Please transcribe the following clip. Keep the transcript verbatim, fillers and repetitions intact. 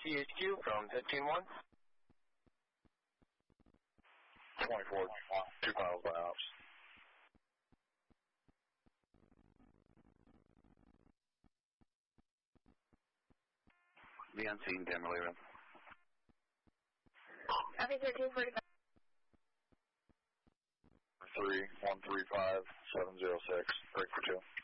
C H Q from fifteen one. twenty-four, two miles by ops. The unseen, Timberley Room. Copy thirteen forty-five. three one three five seven zero six, break for two.